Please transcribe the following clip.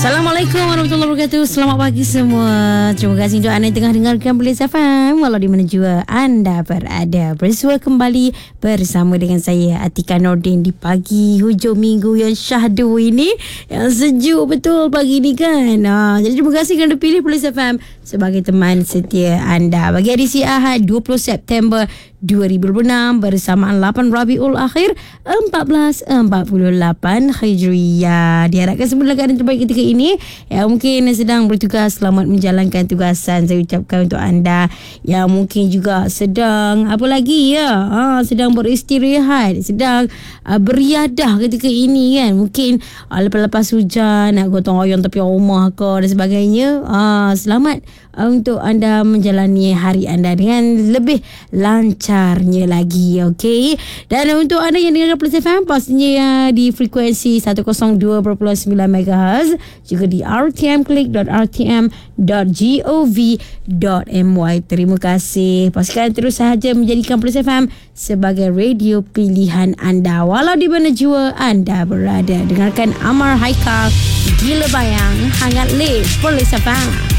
Assalamualaikum warahmatullahi wabarakatuh. Selamat pagi semua. Terima kasih untuk anda yang tengah dengarkan Police FM, walau di mana jua anda berada. Bersua kembali bersama dengan saya Atika Nordin di pagi hujung minggu yang syahdu ini, yang sejuk betul pagi ni kan. Jadi terima kasih kerana pilih Police FM sebagai teman setia anda. Bagi edisi Ahad 20 September 2026 bersamaan 8 Rabiul Akhir 1448 Hijriyah. Diharapkan semua keadaan terbaik ketika ini. Yang mungkin sedang bertugas, selamat menjalankan tugasan. Saya ucapkan untuk anda yang mungkin juga sedang sedang beristirahat, sedang beriadah ketika ini kan. Mungkin lepas-lepas hujan nak gotong royong tepi rumah ke dan sebagainya. Selamat untuk anda menjalani hari anda dengan lebih lancarnya lagi, okey. Dan untuk anda yang dengar Plus FM, pastinya di frekuensi 102.9 MHz, juga di rtm.klik.rtm.gov.my. Terima kasih. Pastikan terus sahaja menjadikan Plus FM sebagai radio pilihan anda, walau di mana jua anda berada. Dengarkan Amar Haikal, Gila Bayang, Hangat Live, Plus FM.